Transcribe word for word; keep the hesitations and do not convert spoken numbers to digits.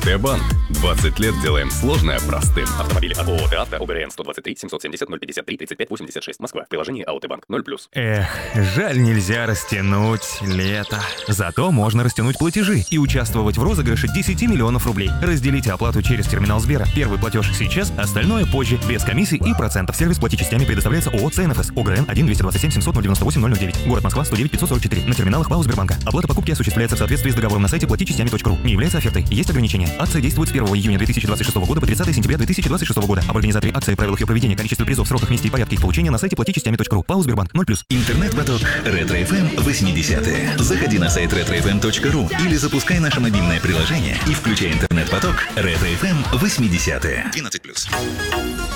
АОТ Банк. двадцать лет делаем сложное простым. Автомобили от ООО «Авто», ОГРН сто двадцать три семьсот семьдесят ноль пятьдесят три тридцать пять восемьдесят шесть, Москва. Приложение АОТ Банк ноль плюс. Эх, жаль, нельзя растянуть лето. Зато можно растянуть платежи и участвовать в розыгрыше десять миллионов рублей. Разделите оплату через терминал Сбера. Первый платеж сейчас, остальное позже, без комиссий и процентов. Сервис «Плати частями» предоставляется ООО «ЦНФС», ОГРН один двести двадцать семь семьсот девяносто восемь ноль ноль девять, город Москва, сто девять пятьсот сорок четыре, на терминалах ПАО Сбербанка. Оплата покупки осуществляется в соответствии с договором на сайте плати частями точка ру. Не является офертой. Есть ограничения. Акция действует с первого июня две тысячи двадцать шестого года по тридцатое сентября две тысячи двадцать шестого года. Об организаторе акции, правилах ее проведения, количестве призов, сроках, месте и порядке их получения на сайте плати частями точка ру. ПАО Сбербанк ноль плюс. Интернет-поток Ретро-эф эм восьмидесятые. Заходи на сайт ретро эф эм точка ру или запускай наше мобильное приложение и включай интернет-поток Ретро-эф эм восьмидесятые. двенадцать плюс.